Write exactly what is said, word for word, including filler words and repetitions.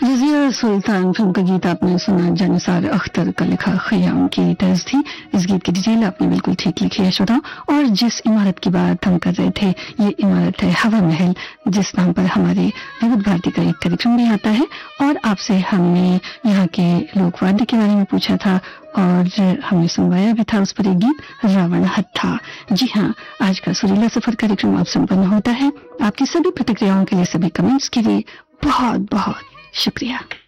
रज़िया सुल्तान film का गीत आपने सुना। जानिसार अख्तर का लिखा खयाम की तर्ज थी। इस गीत की डिटेल आपने बिल्कुल ठीक लिखी है श्रोता। और जिस इमारत की बात हम कर रहे थे, ये इमारत है हवा महल, जिस नाम पर हमारे विविध भारती का एक कार्यक्रम भी आता है। और आपसे हमने यहाँ के लोकवाद्य के बारे में पूछा था और हमने सुनवाया भी था उस पर एक गीत, रावण हत्था। जी हाँ, आज का सुरीला सफर कार्यक्रम अब संपन्न होता है। आपकी सभी प्रतिक्रियाओं के लिए, सभी कमेंट्स के लिए बहुत बहुत शुक्रिया।